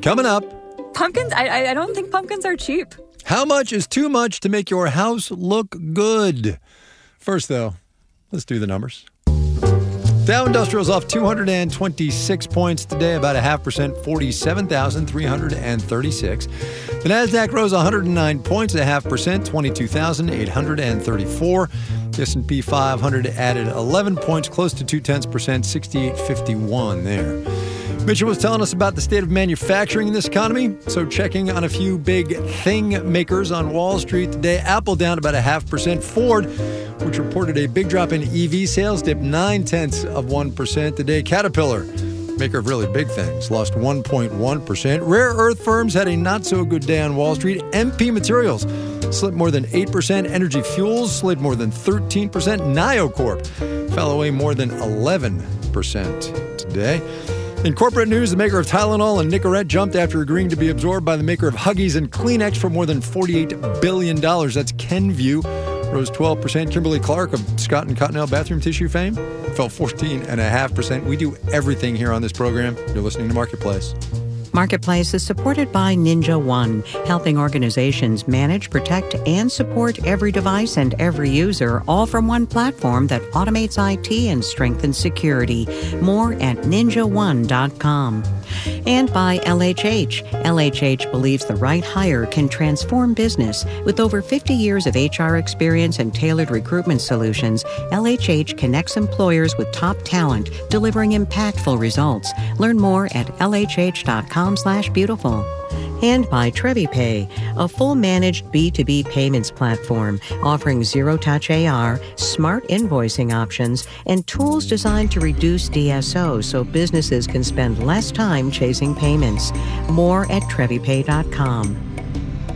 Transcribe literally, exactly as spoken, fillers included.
Coming up. Pumpkins? I, I don't think pumpkins are cheap. How much is too much to make your house look good? First, though, let's do the numbers. Dow Industrial's off two hundred twenty-six points today, about a half percent, forty-seven thousand three hundred thirty-six. The Nasdaq rose one hundred nine points, a half percent, twenty-two thousand eight hundred thirty-four. The S and P five hundred added eleven points, close to two-tenths percent, sixty-eight fifty-one there. Mitchell was telling us about the state of manufacturing in this economy. So checking on a few big thing makers on Wall Street today. Apple down about a half percent. Ford, which reported a big drop in E V sales, dipped nine-tenths of one percent today. Caterpillar, maker of really big things, lost one point one percent. Rare earth firms had a not-so-good day on Wall Street. M P Materials slipped more than eight percent. Energy Fuels slid more than thirteen percent. NioCorp fell away more than eleven percent today. In corporate news, the maker of Tylenol and Nicorette jumped after agreeing to be absorbed by the maker of Huggies and Kleenex for more than forty-eight billion dollars. That's Kenvue. Rose twelve percent. Kimberly-Clark of Scott and Cottonelle bathroom tissue fame fell fourteen point five percent. We do everything here on this program. You're listening to Marketplace. Marketplace is supported by Ninja One, helping organizations manage, protect, and support every device and every user, all from one platform that automates I T and strengthens security. More at ninja one dot com. And by L H H. L H H believes the right hire can transform business. With over fifty years of H R experience and tailored recruitment solutions, L H H connects employers with top talent, delivering impactful results. Learn more at L H H dot com slash beautiful. And by TreviPay, a full managed B two B payments platform offering zero-touch A R, smart invoicing options, and tools designed to reduce D S O so businesses can spend less time chasing payments. More at Trevi Pay dot com.